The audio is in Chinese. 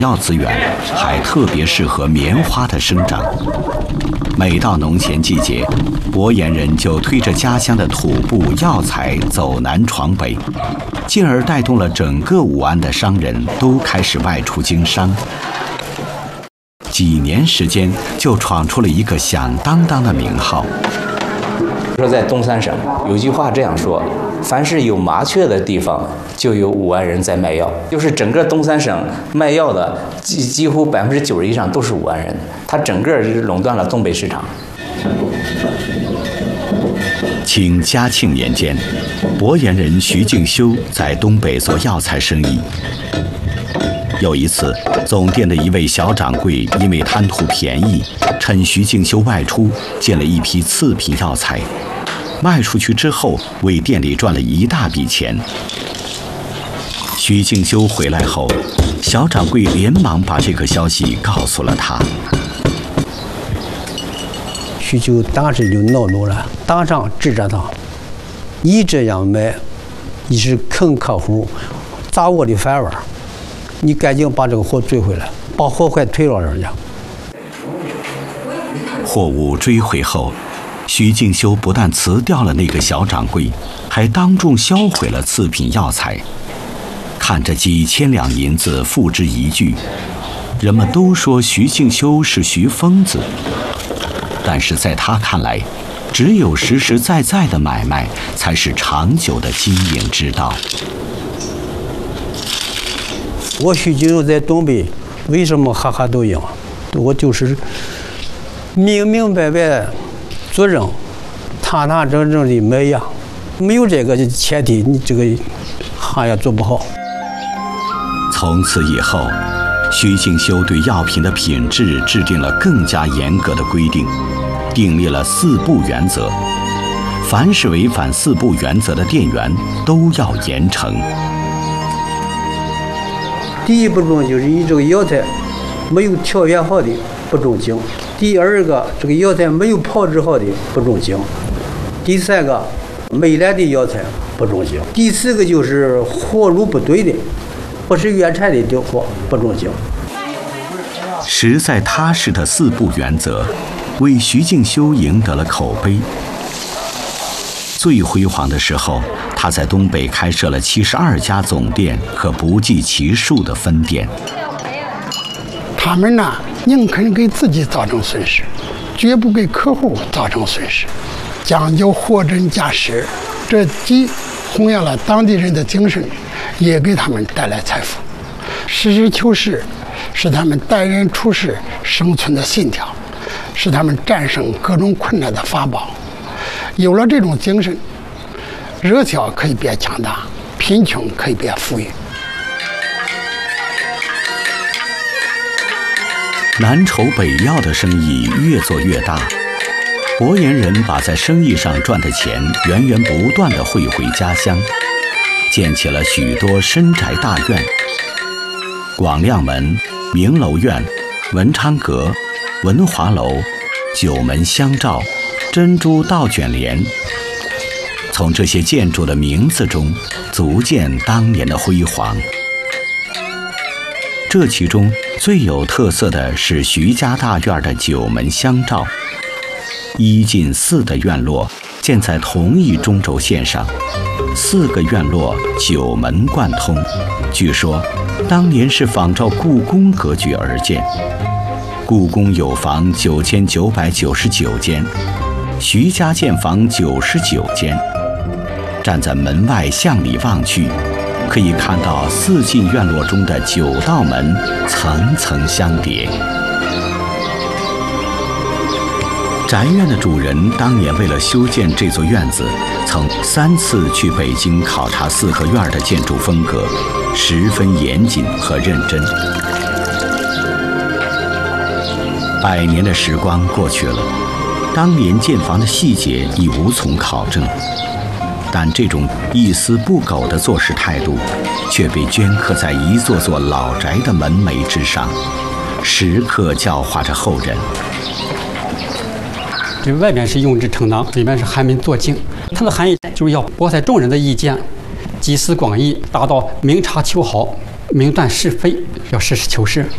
药资源还特别适合棉花的生长。每到农闲季节，博岩人就推着家乡的土布药材走南闯北，进而带动了整个武安的商人都开始外出经商。几年时间就闯出了一个响当当的名号。 说在东三省有句话这样说：凡是有麻雀的地方，就有武安人在卖药。就是整个东三省卖药的几乎90%以上都是武安人，他整个垄断了东北市场。 清嘉庆年间，博岩人徐敬修在东北做药材生意。有一次，总店的一位小掌柜因为贪图便宜，趁徐敬修外出，进了一批次品药材，卖出去之后，为店里赚了一大笔钱。徐敬修回来后，小掌柜连忙把这个消息告诉了他。 徐就当时就恼怒了，当场指着他：“你这样卖，你是坑客户，砸我的饭碗。你赶紧把这个货追回来，把货快退了人家。” 货物追回后，徐敬修不但辞掉了那个小掌柜，还当众销毁了次品药材。看着几千两银子付之一炬，人们都说徐敬修是徐疯子，但是在他看来，只有实实在在的买卖才是长久的经营之道。 我徐敬修在东北为什么哈哈都赢？我就是明明白白做人，堂堂正正的卖药，没有这个前提，你这个行业做不好。 从此以后，徐敬修对药品的品质制定了更加严格的规定，订立了4不原则。凡是违反4不原则的店员都要严惩。 第一不中就是你这个药材没有条件好的不中经，第二个这个药材没有炮制好的不中经，第三个没来的药材不中经，第四个就是货路不对的，不是原产的货不中经。 实在踏实的4不原则，为徐敬修赢得了口碑。最辉煌的时候，他在东北开设了72家总店和不计其数的分店。 他们呢，宁肯给自己造成损失，绝不给客户造成损失，讲究货真价实，这既弘扬了当地人的精神，也给他们带来财富。实事求是是他们待人处事生存的信条，是他们战胜各种困难的法宝。有了这种精神，热销可以变强大，贫穷可以变富裕。 南筹北要的生意越做越大，博岩人把在生意上赚的钱源源不断地汇回家乡，建起了许多深宅大院。广亮门、明楼院、文昌阁、文华楼、九门香罩、珍珠倒卷帘，从这些建筑的名字中足见当年的辉煌。这其中最有特色的是徐家大院的九门香罩，1进4的院落建在同一中轴线上，4个院落9门贯通。据说当年是仿照故宫格局而建。故宫有房9999间，徐家建房99间。站在门外向里望去，可以看到4进院落中的9道门层层相叠。宅院的主人当年为了修建这座院子，曾3次去北京考察4合院的建筑风格，十分严谨和认真。100年的时光过去了，当年建房的细节已无从考证，但这种一丝不苟的做事态度，却被镌刻在一座座老宅的门楣之上，时刻教化着后人。 这外面是用之成章，里面是寒门作静。它的含义就是要博采众人的意见，集思广益，达到明察秋毫、明断是非，要实事求是。